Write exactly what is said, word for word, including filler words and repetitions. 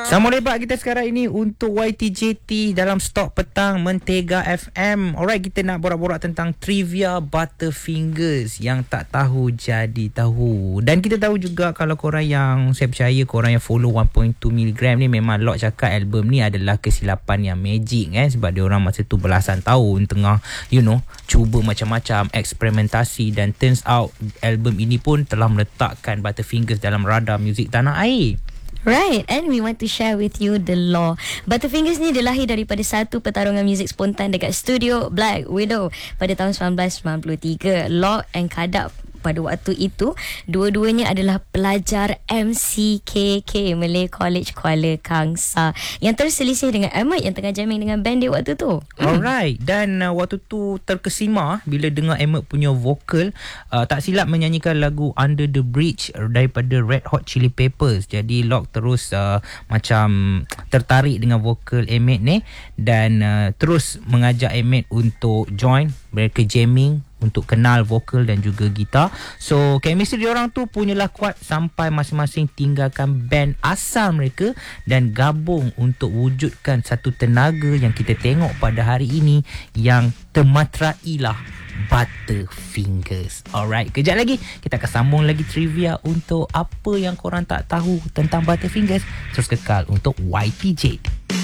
Sama lebat kita sekarang ini untuk Y T J T dalam stok petang Mentega F M. Alright, kita nak borak-borak tentang trivia Butterfingers. Yang tak tahu jadi tahu. Dan kita tahu juga kalau korang yang, saya percaya korang yang follow one point two miligram ni, memang Lok cakap album ni adalah kesilapan yang magic eh. Sebab dia orang masa tu belasan tahun tengah, you know, cuba macam-macam eksperimentasi, dan turns out album ini pun telah meletakkan Butterfingers dalam radar muzik tanah air. Right, and we want to share with you the law. Butterfingers ni dilahir daripada satu pertarungan muzik spontan dekat studio Black Widow pada tahun nineteen ninety-three. Law and Kadap pada waktu itu, dua-duanya adalah pelajar M C K K, Malay College Kuala Kangsar, yang terselisih dengan Ahmad yang tengah jamming dengan band dia waktu tu. Alright, dan uh, waktu tu terkesima bila dengar Ahmad punya vokal, uh, tak silap menyanyikan lagu Under the Bridge daripada Red Hot Chili Peppers. Jadi Lok terus uh, macam tertarik dengan vokal Ahmad ni, dan uh, terus mengajak Ahmad untuk join mereka jamming, untuk kenal vokal dan juga gitar. So chemistry diorang tu punyalah kuat sampai masing-masing tinggalkan band asal mereka dan gabung untuk wujudkan satu tenaga yang kita tengok pada hari ini, yang termaterailah Butterfingers. Alright, kejap lagi kita akan sambung lagi trivia untuk apa yang korang tak tahu tentang Butterfingers. Terus kekal untuk Y T J.